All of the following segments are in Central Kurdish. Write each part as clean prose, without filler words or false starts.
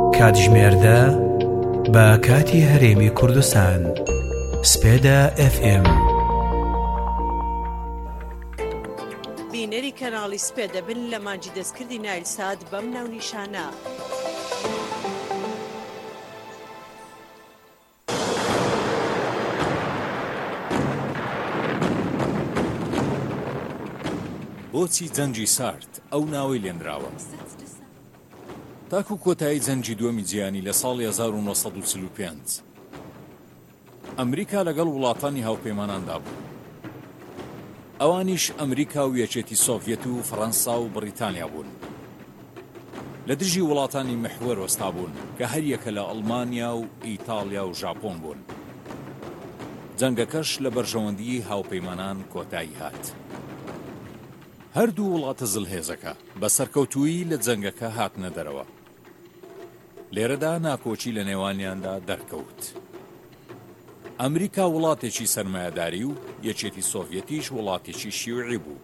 کاتژمێردە بە کاتی هەرێمی کوردستان سپێدە FM. بینەری کەناڵی سپێدە بن لە مانجی دەستکردی نایلسات بەم ناونیشانە. بۆچی جەنگی سارد ئەو ناوەی لێنراوە؟ تاکو کۆتایی جەنگی دووەمی جیهانی لە ساڵی 1945 ئەمریکا لەگەڵ وڵاتانی هاوپەیماناندا بوو. ئەوانیش ئەمریکا و یەکێتی سۆڤیەت و فەڕەنسا و بریتانیا بوون. لە دژی وڵاتانی محور وەستا بوون کە هەر یەکە لە ئەڵمانیا و ئیتالیا و ژاپۆن بوون. جەنگەکەش لە بەرژەوەندی هاوپەیمانان کۆتایی هات. هەردوو وڵاتە زلهێزەکە بە سەرکەوتووی لە جەنگەکە هاتنە دەرەوە. لێرەدا ناکۆچی لە نێوانیاندا دەرکەوت. ئەمریکا وڵاتێکی سەرمایەداری و یەکێتی سۆڤیەتیش وڵاتێکی شیوعی بوو.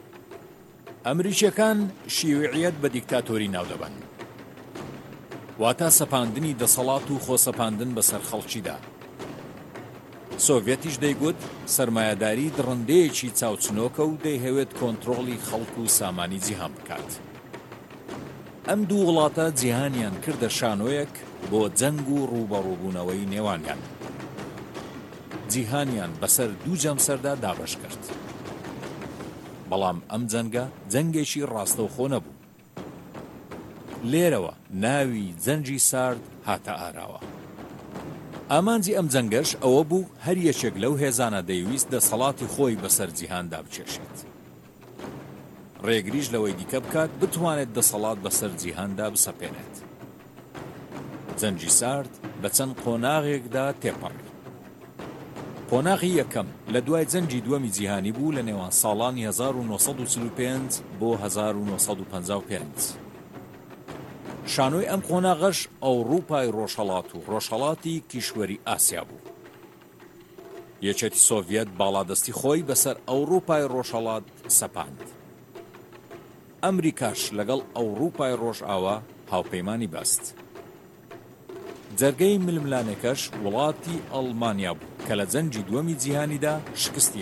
ئەمریکیەکان شیوعیەت بە دیکتاتۆری ناو دەبەن، واتە سەپاندنی دەسەڵات و خۆسەپاندن بەسەر خەڵکیدا. سۆڤیەتیش دەیگوت سەرمایەداری دڕندەیەکی چاوچنۆکە و دەیهەوێت کۆنتڕۆڵی خەڵک و سامانی جیهان بکات. ئەم دوو وڵاتە جیهانیان کردە شانۆیەک بۆ جەنگ و ڕووبەڕووبوونەوەی نێوانیان. جیهانیان بەسەر دوو جەمسەردا دابەش کرد. بەڵام ئەم جەنگە جەنگێکی ڕاستەوخۆ نەبوو. لێرەوە ناوی جەنگی سارد هاتە ئاراوە. ئامانجی ئەم جەنگەش ئەوە بوو هەر یەکێک لەو هێزانە دەیویست دەسەڵاتی خۆی بەسەر جیهاندا بچێشێت. ڕێگریش لەوەی دیکە بکات بتوانێت دەسەڵات بەسەر جیهاندا بسەپێنێت. جەنگی سارد بە چەند قۆناغێکدا تێپەڕی. قۆناغی یەکەم لە دوای جەنگی دووەمی جیهانی بوو لە نێوان ساڵانی 1945 بۆ 1955. شانۆی ئەم قۆناغەش ئەوروپای ڕۆژهەڵات و ڕۆژهەڵاتی کیشوەری ئاسیا بوو. یەکێتی سۆڤیەت باڵادەستی خۆی بەسەر ئەوروپای ڕۆژهەڵات سەپاند. ئەمریکاش لەگەڵ ئەوروپای ڕۆژئاوا هاوپەیمانی بەست. جەرگەی ململانێکەش وڵاتی ئەڵمانیا بوو کە لە جەنگی دووەمی جیهانیدا شکستی